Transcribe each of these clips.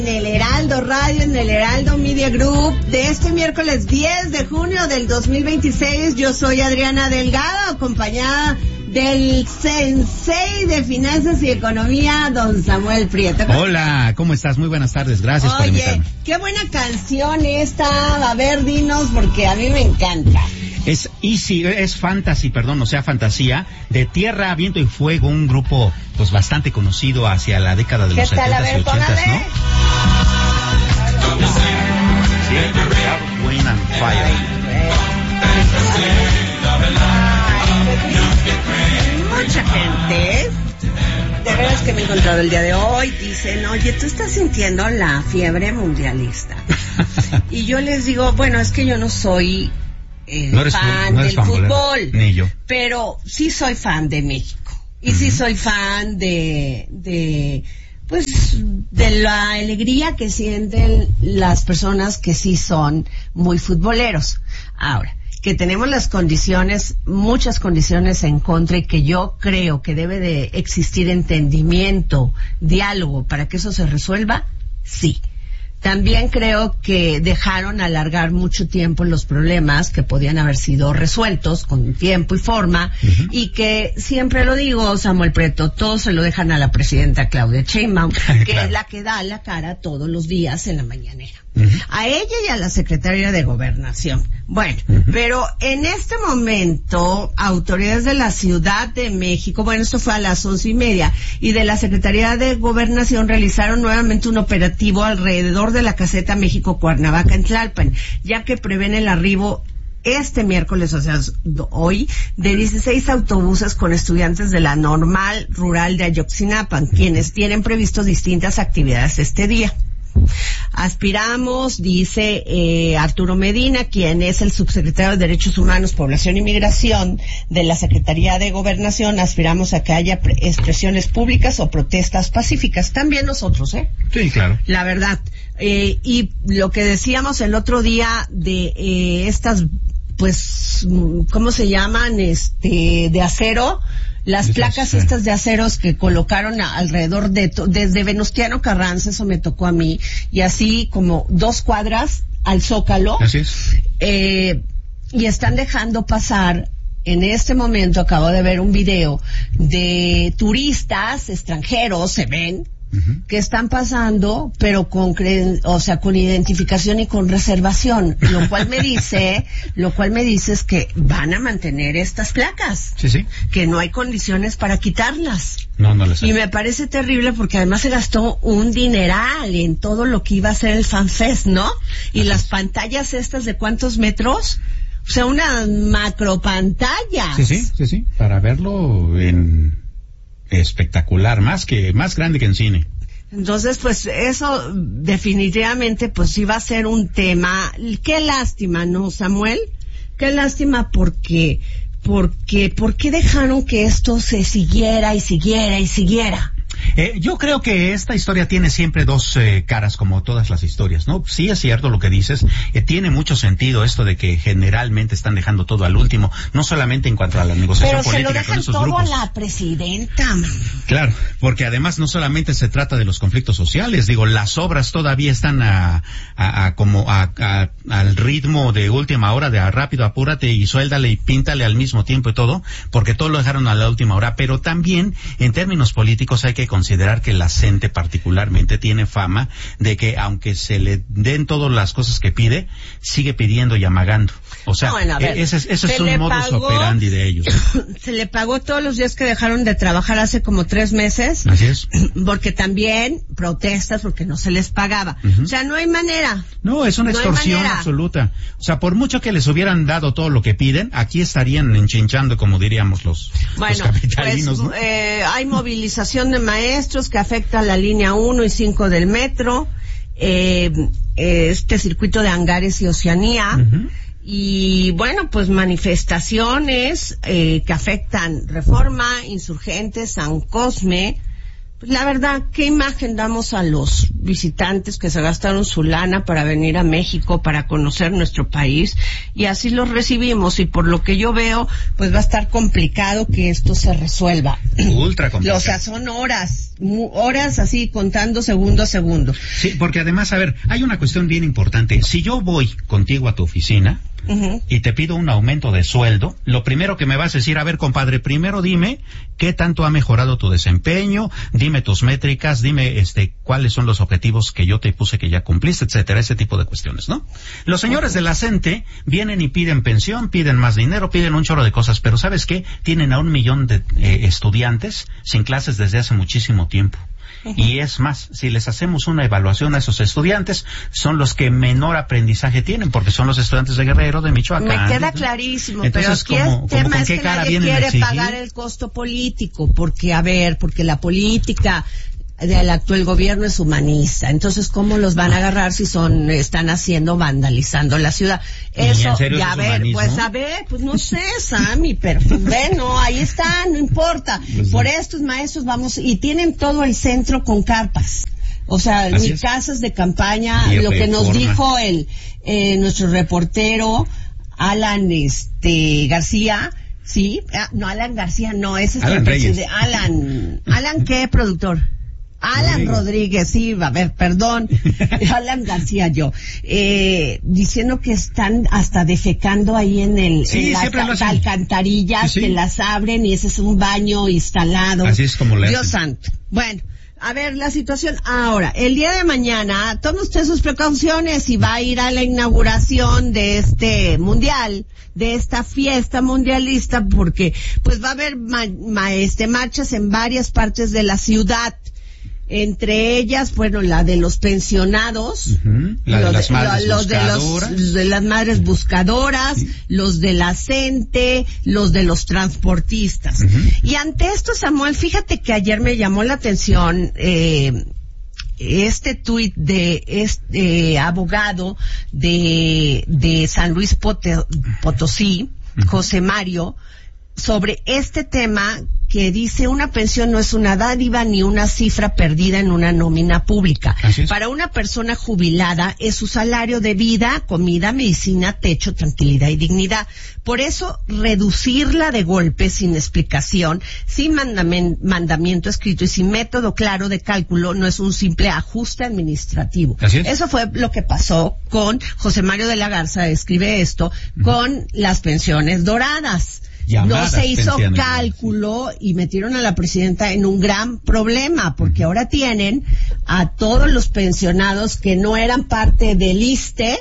En el Heraldo Radio, en el Heraldo Media Group, de este miércoles 10 de junio del 2026, yo soy Adriana Delgado, acompañada del sensei de finanzas y economía, don Samuel Prieto. Hola, ¿cómo estás? Muy buenas tardes, gracias por invitarme. Oye, qué buena canción esta, a ver, dinos, porque a mí me encanta. Es fantasía, de Tierra, Viento y Fuego, un grupo pues bastante conocido hacia la década de los 70s y 80s, ¿no? Sí, Earth, Wind and Fire. Mucha gente, de veras que me he encontrado el día de hoy, dicen, oye, ¿tú estás sintiendo la fiebre mundialista? Y yo les digo, bueno, es que yo no soy fan del fútbol, ni yo. Pero sí soy fan de México. Y sí soy fan de la alegría que sienten las personas que sí son muy futboleros. Ahora, que tenemos las condiciones, muchas condiciones en contra, y que yo creo que debe de existir entendimiento, diálogo para que eso se resuelva, sí. También creo que dejaron alargar mucho tiempo los problemas que podían haber sido resueltos con tiempo y forma, y que, siempre lo digo, Samuel Prieto, todos se lo dejan a la presidenta Claudia Sheinbaum, que claro, es la que da la cara todos los días en la mañanera. A ella y a la secretaria de Gobernación. Bueno, pero en este momento, autoridades de la Ciudad de México, bueno, esto fue a las 11:30, y de la Secretaría de Gobernación realizaron nuevamente un operativo alrededor de la caseta México-Cuernavaca en Tlalpan, ya que prevén el arribo este miércoles, o sea, hoy, de 16 autobuses con estudiantes de la Normal Rural de Ayotzinapa, quienes tienen previsto distintas actividades este día. Aspiramos, dice Arturo Medina, quien es el subsecretario de Derechos Humanos, Población y Migración de la Secretaría de Gobernación, aspiramos a que haya expresiones públicas o protestas pacíficas. También nosotros, Sí, claro. La verdad. Y lo que decíamos el otro día de estas, pues, ¿cómo se llaman? De acero. Las placas estas de aceros que colocaron alrededor desde Venustiano Carranza, eso me tocó a mí, y así como 2 cuadras al Zócalo. Así es. Y están dejando pasar, en este momento acabo de ver un video de turistas extranjeros, se ven, que están pasando, pero con identificación y con reservación, lo cual me dice es que van a mantener estas placas. Sí. Que no hay condiciones para quitarlas. No les hay. Y me parece terrible porque además se gastó un dineral en todo lo que iba a ser el FanFest, ¿no? Y las pantallas estas de ¿cuántos metros? O sea, una macro pantalla. Sí, para verlo en espectacular, más grande que en cine. Entonces, pues eso definitivamente pues iba a ser un tema. Qué lástima, ¿no, Samuel? Qué lástima porque ¿por qué dejaron que esto se siguiera y siguiera? Yo creo que esta historia tiene siempre dos caras, como todas las historias, ¿no? Sí es cierto lo que dices, tiene mucho sentido esto de que generalmente están dejando todo al último, no solamente en cuanto a la negociación política con esos grupos. Pero se lo dejan todo a la presidenta. Claro, porque además no solamente se trata de los conflictos sociales, digo, las obras todavía están al ritmo de última hora, de rápido, apúrate y suéldale y píntale al mismo tiempo y todo, porque todo lo dejaron a la última hora, pero también en términos políticos hay que considerar que la gente particularmente tiene fama de que aunque se le den todas las cosas que pide, sigue pidiendo y amagando. O sea, bueno, ese es un modus operandi de ellos. Se le pagó todos los días que dejaron de trabajar hace como 3 meses. Así es. Porque también protestas porque no se les pagaba. O sea, no hay manera. No, es una extorsión absoluta. O sea, por mucho que les hubieran dado todo lo que piden, aquí estarían enchinchando, como diríamos los capitalinos, pues, ¿no? Hay movilización de maestros que afecta a la línea 1 y 5 del metro, este circuito de Angares y Oceanía, y bueno, pues manifestaciones que afectan Reforma, Insurgentes, San Cosme. Pues la verdad, ¿qué imagen damos a los visitantes que se gastaron su lana para venir a México, para conocer nuestro país? Y así los recibimos, y por lo que yo veo, pues va a estar complicado que esto se resuelva. Ultra complicado. O sea, son horas horas así contando segundo a segundo. Sí, porque además, a ver, hay una cuestión bien importante. Si yo voy contigo a tu oficina y te pido un aumento de sueldo, lo primero que me vas a decir, a ver, compadre, primero dime qué tanto ha mejorado tu desempeño, dime tus métricas, dime cuáles son los objetivos que yo te puse que ya cumpliste, etcétera, ese tipo de cuestiones, ¿no? Los señores de la CENTE vienen y piden pensión, piden más dinero, piden un chorro de cosas, pero ¿sabes qué? Tienen a 1 millón de estudiantes sin clases desde hace muchísimo tiempo. Y es más, si les hacemos una evaluación a esos estudiantes, son los que menor aprendizaje tienen, porque son los estudiantes de Guerrero, de Michoacán. Me queda clarísimo. Entonces, pero aquí el tema es que nadie quiere pagar el costo político, porque la política del actual gobierno es humanista. Entonces, ¿cómo los van a agarrar si están vandalizando la ciudad? Eso, ya pues no sé, Sammy, pero bueno, ahí está, no importa. Por estos maestros y tienen todo el centro con carpas. O sea, ni casas de campaña, lo que nos dijo nuestro reportero, Alan García, ¿sí? No, Alan García, no, ese es el presidente. Alan, ¿qué, productor? Alan Rodríguez, sí, a ver, perdón, Alan García, diciendo que están hasta defecando ahí en las alcantarillas, que las abren y ese es un baño instalado. Así es como Dios santo. Bueno, a ver, la situación ahora, el día de mañana, tome usted sus precauciones y va a ir a la inauguración de este mundial, de esta fiesta mundialista, porque pues va a haber marchas en varias partes de la ciudad. Entre ellas, bueno, la de los pensionados, la de las madres buscadoras, de las madres buscadoras, los de la CENTE, los de los transportistas. Y ante esto, Samuel, fíjate que ayer me llamó la atención este tuit de este abogado de San Luis Potosí, José Mario, sobre este tema que dice: una pensión no es una dádiva ni una cifra perdida en una nómina pública. Para una persona jubilada es su salario de vida, comida, medicina, techo, tranquilidad y dignidad. Por eso, reducirla de golpe, sin explicación, sin mandamiento escrito y sin método claro de cálculo, no es un simple ajuste administrativo. Eso fue lo que pasó con José Mario de la Garza, escribe esto, con las pensiones doradas. No se hizo cálculo y metieron a la presidenta en un gran problema, porque ahora tienen a todos los pensionados que no eran parte del ISSSTE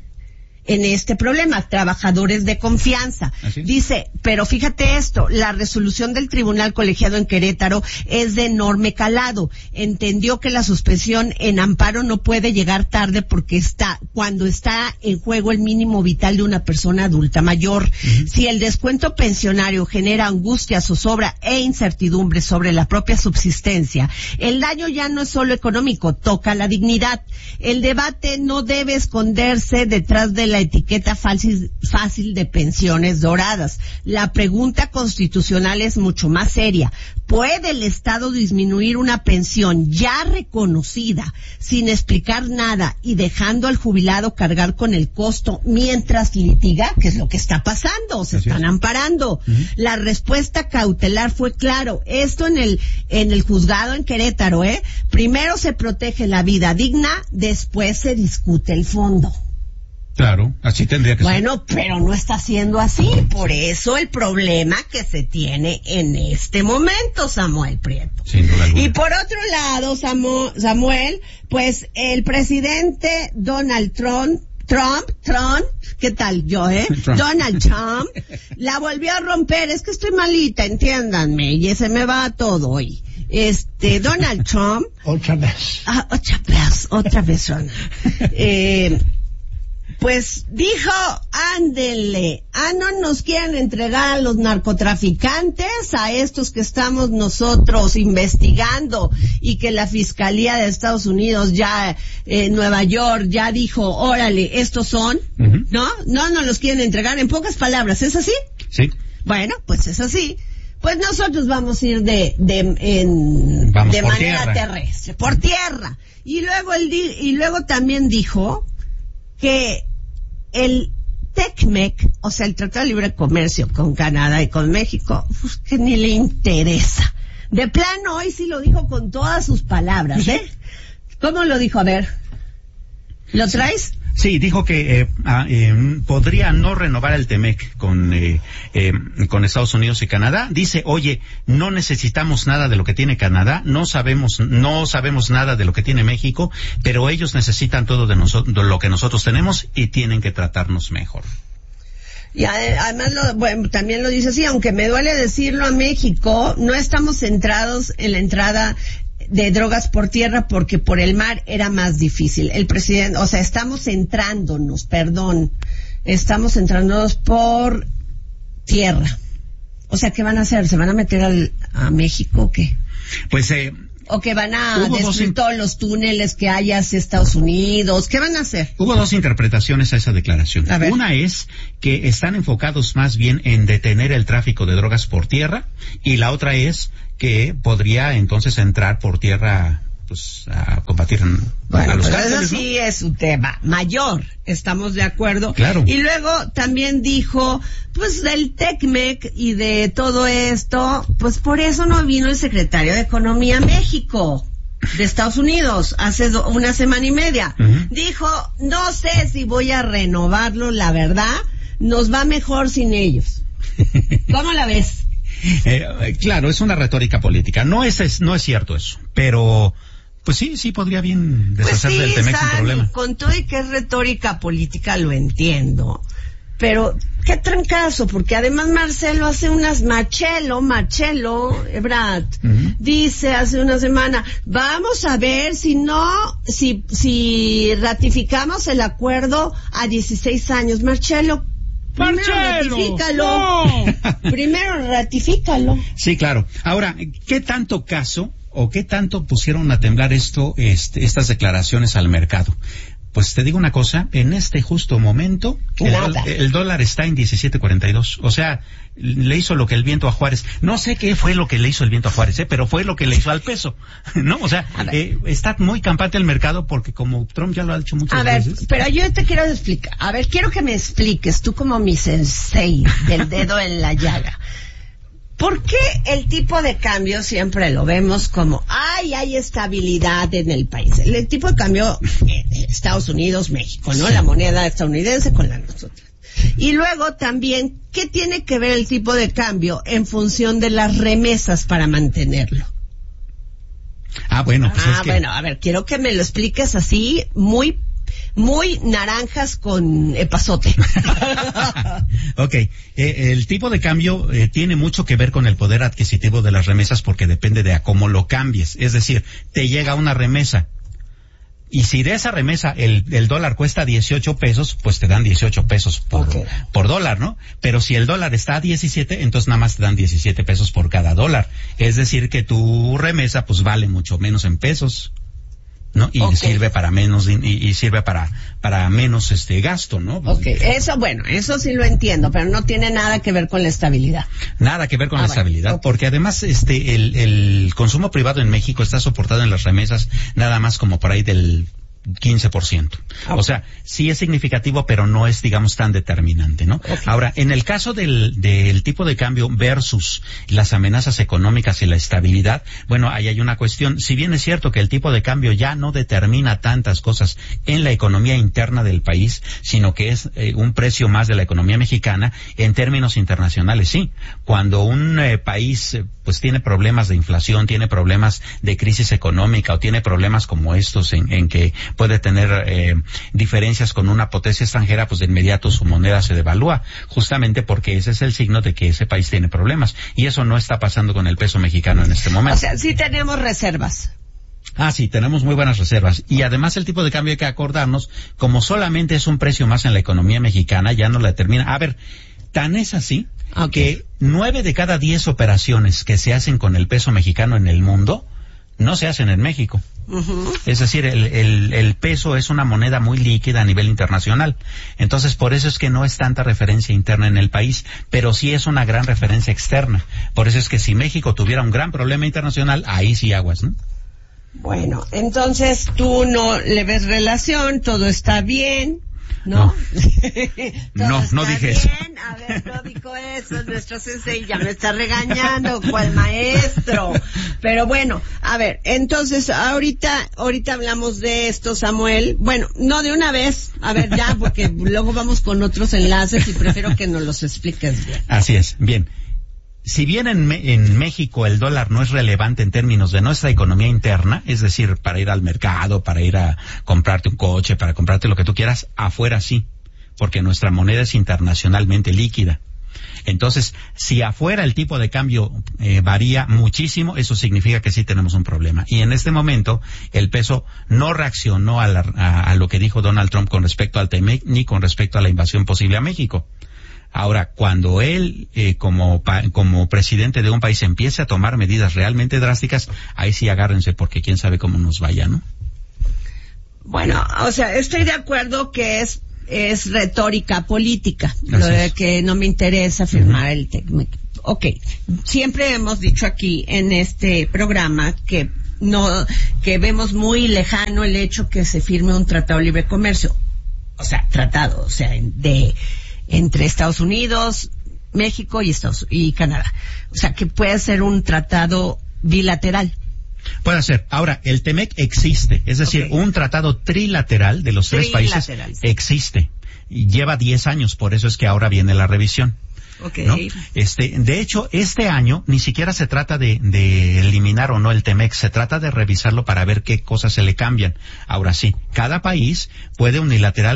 en este problema, trabajadores de confianza. Dice, pero fíjate esto, la resolución del tribunal colegiado en Querétaro es de enorme calado. Entendió que la suspensión en amparo no puede llegar tarde porque cuando está en juego el mínimo vital de una persona adulta mayor. Si el descuento pensionario genera angustia, zozobra e incertidumbre sobre la propia subsistencia, el daño ya no es solo económico, toca la dignidad. El debate no debe esconderse detrás de la etiqueta fácil de pensiones doradas. La pregunta constitucional es mucho más seria. ¿Puede el Estado disminuir una pensión ya reconocida sin explicar nada y dejando al jubilado cargar con el costo mientras litiga? ¿Qué es lo que está pasando? Se están amparando. La respuesta cautelar fue claro. Esto en el juzgado en Querétaro, primero se protege la vida digna, después se discute el fondo. Claro, así tendría que ser. Bueno, pero no está siendo así. Por eso el problema que se tiene en este momento, Samuel Prieto. Sin duda alguna. Y por otro lado, Samuel, pues el presidente Donald Trump, ¿qué tal yo, Donald Trump, la volvió a romper. Es que estoy malita, entiéndanme, y se me va todo hoy. Donald Trump. Otra vez. Otra vez, Ronald. Pues dijo, ándele, no nos quieren entregar a los narcotraficantes, a estos que estamos nosotros investigando y que la Fiscalía de Estados Unidos ya, Nueva York, ya dijo, órale, estos son, ¿no? No nos los quieren entregar, en pocas palabras, ¿es así? Sí. Bueno, pues es así. Pues nosotros vamos a ir de manera terrestre, por tierra. Y luego también dijo que el TECMEC, o sea, el Tratado de Libre Comercio con Canadá y con México, pues que ni le interesa. De plano, hoy sí lo dijo con todas sus palabras, ¿eh? ¿Cómo lo dijo? A ver, ¿lo traes? Sí, dijo que podría no renovar el TEMEC con Estados Unidos y Canadá. Dice, oye, no necesitamos nada de lo que tiene Canadá, no sabemos nada de lo que tiene México, pero ellos necesitan todo de lo que nosotros tenemos y tienen que tratarnos mejor. Y además también lo dice así, aunque me duele decirlo, a México no estamos centrados en la entrada de drogas por tierra porque por el mar era más difícil. El presidente, o sea, estamos centrándonos por tierra. O sea, ¿qué van a hacer? ¿Se van a meter a México o qué? Pues ¿O que van a destruir todos los túneles que hay hacia Estados Unidos? ¿Qué van a hacer? Hubo dos interpretaciones a esa declaración. Una es que están enfocados más bien en detener el tráfico de drogas por tierra, y la otra es que podría entonces entrar por tierra, pues, a combatir a los cárteles, eso sí, ¿no? Es un tema mayor, estamos de acuerdo. Claro. Y luego también dijo, pues, del TECMEC y de todo esto, pues por eso no vino el secretario de Economía a México de Estados Unidos hace una semana y media. Uh-huh. Dijo, no sé si voy a renovarlo, la verdad, nos va mejor sin ellos. ¿Cómo la ves? Claro, es una retórica política. No es cierto eso, pero pues sí podría bien deshacerse del TEMEC sin problema. Con todo y que es retórica política, lo entiendo. Pero qué trancazo, porque además Marcelo hace Marcelo Ebrard, uh-huh, dice hace una semana, vamos a ver si ratificamos el acuerdo a 16 años. Marcelo, Primero ratifícalo. Sí, claro. Ahora, ¿qué tanto caso o qué tanto pusieron a temblar estas declaraciones al mercado? Pues te digo una cosa, en este justo momento el dólar está en 17.42. O sea, le hizo lo que el viento a Juárez. No sé qué fue lo que le hizo el viento a Juárez, pero fue lo que le hizo al peso, ¿no? O sea, está muy campante el mercado porque como Trump ya lo ha dicho muchas veces. A ver, pero yo te quiero explicar. A ver, quiero que me expliques, tú como mi sensei del dedo en la llaga. ¿Por qué el tipo de cambio siempre lo vemos como, hay estabilidad en el país? El tipo de cambio, Estados Unidos, México, ¿no? Sí. La moneda estadounidense con la nosotros. Y luego también, ¿qué tiene que ver el tipo de cambio en función de las remesas para mantenerlo? Bueno, bueno, a ver, quiero que me lo expliques así, muy naranjas con epazote. Ok, el tipo de cambio tiene mucho que ver con el poder adquisitivo de las remesas porque depende de a cómo lo cambies. Es decir, te llega una remesa y si de esa remesa el dólar cuesta 18 pesos, pues te dan 18 pesos por dólar, ¿no? Pero si el dólar está a 17, entonces nada más te dan 17 pesos por cada dólar. Es decir, que tu remesa pues vale mucho menos en pesos, ¿no? Y sirve para menos y sirve para menos gasto, ¿no? Okay, eso sí lo entiendo, pero no tiene nada que ver con la estabilidad. Nada que ver con la estabilidad, porque además el consumo privado en México está soportado en las remesas nada más como por ahí del 15%. O sea, sí es significativo, pero no es, digamos, tan determinante, ¿no? Ahora, en el caso del tipo de cambio versus las amenazas económicas y la estabilidad, bueno, ahí hay una cuestión. Si bien es cierto que el tipo de cambio ya no determina tantas cosas en la economía interna del país, sino que es un precio más de la economía mexicana, en términos internacionales, sí. Cuando un país pues tiene problemas de inflación, tiene problemas de crisis económica o tiene problemas como estos en que puede tener diferencias con una potencia extranjera, pues de inmediato su moneda se devalúa, justamente porque ese es el signo de que ese país tiene problemas. Y eso no está pasando con el peso mexicano en este momento. O sea, sí tenemos reservas. Sí, tenemos muy buenas reservas. Y además el tipo de cambio hay que acordarnos, como solamente es un precio más en la economía mexicana, ya no la determina. A ver, tan es así que 9 de cada 10 operaciones que se hacen con el peso mexicano en el mundo no se hacen en México. Uh-huh. Es decir, el peso es una moneda muy líquida a nivel internacional. Entonces, por eso es que no es tanta referencia interna en el país, pero sí es una gran referencia externa. Por eso es que si México tuviera un gran problema internacional, ahí sí aguas, ¿no? Bueno, entonces tú no le ves relación, todo está bien. ¿no? No dije eso. A ver, no dijo eso, nuestro sensei ya me está regañando, ¿cuál maestro? Pero bueno, a ver, entonces, ahorita hablamos de esto, Samuel. Bueno, no de una vez, a ver ya, porque luego vamos con otros enlaces y prefiero que nos los expliques bien. Así es, bien. Si bien en México el dólar no es relevante en términos de nuestra economía interna, es decir, para ir al mercado, para ir a comprarte un coche, para comprarte lo que tú quieras, afuera sí, porque nuestra moneda es internacionalmente líquida. Entonces, si afuera el tipo de cambio varía muchísimo, eso significa que sí tenemos un problema. Y en este momento, el peso no reaccionó a lo que dijo Donald Trump con respecto al TEMEC, ni con respecto a la invasión posible a México. Ahora, cuando él, como presidente de un país, empiece a tomar medidas realmente drásticas, ahí sí agárrense, porque quién sabe cómo nos vaya, ¿no? Bueno, o sea, estoy de acuerdo que es retórica política, lo de que no me interesa firmar el TEMEC. Ok, siempre hemos dicho aquí en este programa que vemos muy lejano el hecho que se firme un tratado de libre comercio. O sea, entre Estados Unidos, México y Canadá. O sea, que puede ser un tratado bilateral. Puede ser. Ahora, el TEMEC existe, es decir, un tratado trilateral de los tres países existe. Y lleva 10 años, por eso es que ahora viene la revisión. Okay. ¿No? De hecho, este año ni siquiera se trata de eliminar o no el TEMEC, se trata de revisarlo para ver qué cosas se le cambian. Ahora sí, cada país puede unilateral